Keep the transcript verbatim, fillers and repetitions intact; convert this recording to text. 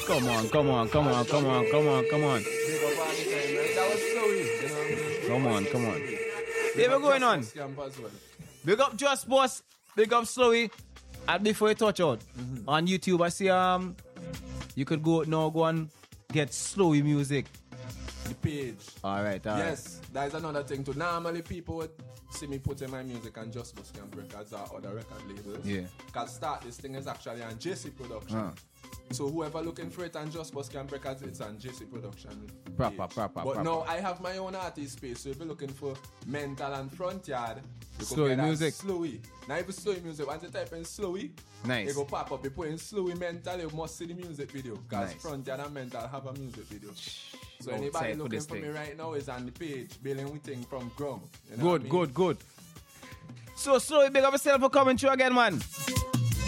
Come on, come on, come on, come on, come on, come on. Big up all the time, man. That was Slowy, you know what I mean? Come on, come on. Big Yeah, up we're going Just on. Boss Camp as well. Big up Just Boss, big up Slowy. And before you touch out, Mm-hmm. on YouTube, I see um, you could go now go and get Slowy music. The page. All right, all right. Yes, that is another thing too. Normally people would see me putting my music on Just Boss Camp Records or other record labels. Yeah. Cause start this thing is actually on J C Production. Uh. So whoever looking for it on Just Boss Camp Records, it's on J C Production. Proper, page. proper, But proper. now I have my own artist space. So if you're looking for Mental and Front Yard, you Slowy can get music. Slowy. Now if you Slowy music, once you type in Slowy, Nice. it go pop up. You put in Slowy Mental, you must see the music video. Cause Nice. Front Yard and Mental have a music video. So Outside anybody for looking this for me thing. right now is on the page, Billing Witting from Grum. You know Good, what I mean? good, good. So, Slowy, big up yourself for coming through again, man.